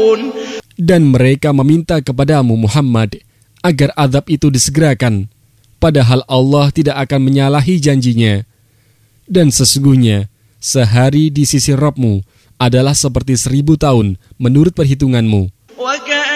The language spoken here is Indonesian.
Dan mereka meminta kepadamu Muhammad agar azab itu disegerakan, padahal Allah tidak akan menyalahi janjinya. Dan sesungguhnya sehari di sisi Rabb-Mu adalah seperti 1000 tahun menurut perhitunganmu.